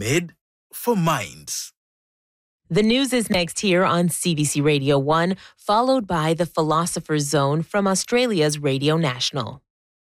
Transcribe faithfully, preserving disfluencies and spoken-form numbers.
made for minds. The news is next here on C B C Radio one, followed by the Philosopher's Zone from Australia's Radio National.